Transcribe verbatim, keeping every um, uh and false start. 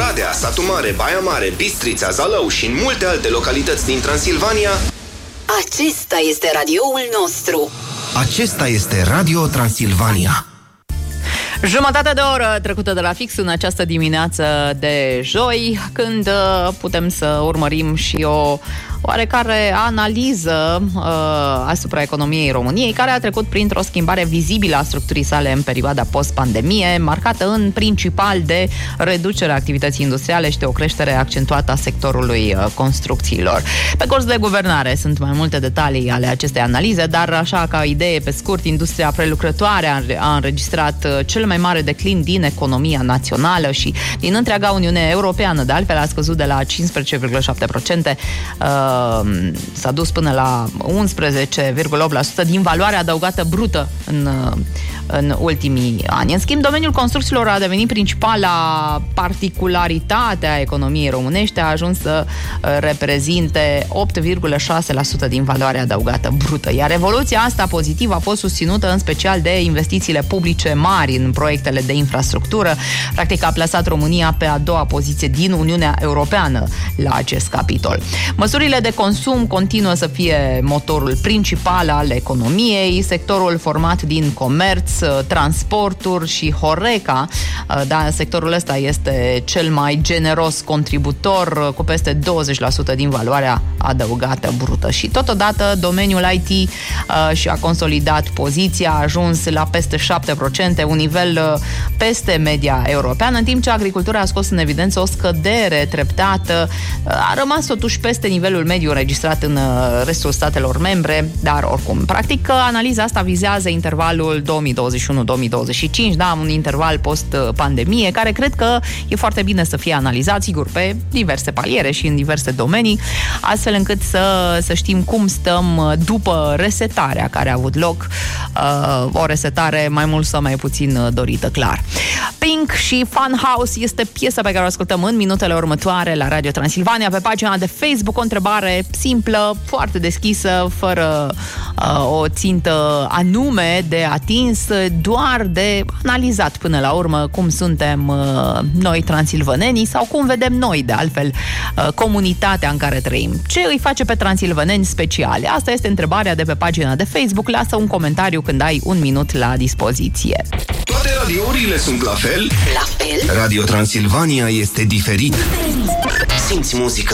Oradea, Satu Mare, Baia Mare, Bistrița, Zalău și în multe alte localități din Transilvania. Acesta este radioul nostru. Acesta este Radio Transilvania. Jumătate de oră trecută de la fix în această dimineață de joi, când putem să urmărim și o oarecare analiză uh, asupra economiei României, care a trecut printr-o schimbare vizibilă a structurii sale în perioada post-pandemie, marcată în principal de reducerea activității industriale și de o creștere accentuată a sectorului uh, construcțiilor. Pe curs de guvernare sunt mai multe detalii ale acestei analize, dar așa ca idee pe scurt, industria prelucrătoare a, a înregistrat uh, cel mai mare declin din economia națională și din întreaga Uniune Europeană, de altfel a scăzut de la cincisprezece virgulă șapte la sută uh, s-a dus până la unsprezece virgulă opt la sută din valoarea adăugată brută în, în ultimii ani. În schimb, domeniul construcțiilor a devenit principala particularitate a economiei românești, a ajuns să reprezinte opt virgulă șase la sută din valoarea adăugată brută. Iar evoluția asta pozitivă a fost susținută în special de investițiile publice mari în proiectele de infrastructură. Practic a plasat România pe a doua poziție din Uniunea Europeană la acest capitol. Măsurile de consum continuă să fie motorul principal al economiei, sectorul format din comerț, transporturi și Horeca. Da, sectorul ăsta este cel mai generos contributor, cu peste douăzeci la sută din valoarea adăugată brută. Și totodată domeniul I T uh, și-a consolidat poziția, a ajuns la peste șapte la sută, un nivel uh, peste media europeană, în timp ce agricultura a scos în evidență o scădere treptată, uh, a rămas totuși peste nivelul mediu înregistrat în restul statelor membre, dar oricum. Practic, analiza asta vizează intervalul două mii douăzeci și unu două mii douăzeci și cinci, da, un interval post-pandemie, care cred că e foarte bine să fie analizat, sigur, pe diverse paliere și în diverse domenii, astfel încât să, să știm cum stăm după resetarea care a avut loc, uh, o resetare mai mult sau mai puțin dorită, clar. Pink și Funhouse este piesa pe care o ascultăm în minutele următoare la Radio Transilvania, pe pagina de Facebook. O întrebare simplă, foarte deschisă, fără uh, o țintă anume de atins, doar de analizat până la urmă cum suntem uh, noi transilvănenii sau cum vedem noi, de altfel, uh, comunitatea în care trăim. Ce îi face pe transilvăneni speciale? Asta este întrebarea de pe pagina de Facebook. Lasă un comentariu când ai un minut la dispoziție. Toate radiourile sunt la fel? La fel? Radio Transilvania este diferit. Simți muzica